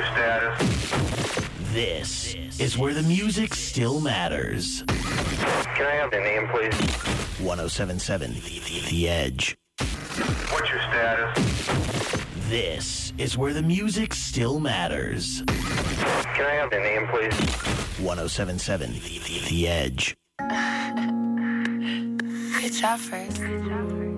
status? This is where the music still matters. Can I have the name, please? 1077 The Edge. What's your status? This is where the music still matters. Can I have the name, please? 1077 The Edge. Good job, first.